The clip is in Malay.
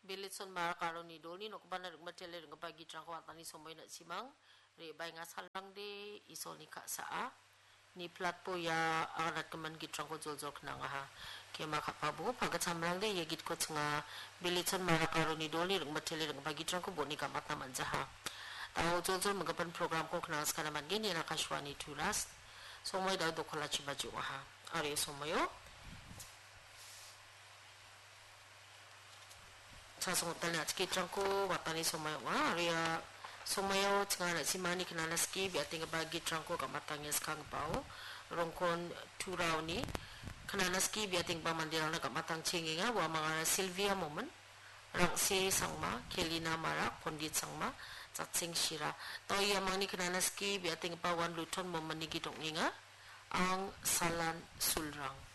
Bilitson marakaro ni dol ni nokban na matele ng pagi trangko atani somoy na simang re bay nga salang de isol ni ka saa ni plat po ya arat kaman gitrangko joljok na nga ha kaya makapabu pagat samlang de yagit ko nga Bilitson marakaro ni dol ni matele ng pagi trangko bo ni kamat naman jaha tao joljol magapan program ko knas ka naman gini nakaswani turas somoy daw do kola chibaju ha ari somoyo sasungutan na skitrang ko watani sumayo area sumayo tsanga na simani kinalaski biating bagi trang ko kamatangis kang pao rongkon turaw ni kinalaski biating pamandirang na kamatang chinginga wa mga Sylvia Momen rangsi sangma Kelina Marak Pondit sangma tsatsing shira toya mangni kinalaski biating pawan luton Momen ni gidong nga ang Salan Sulrang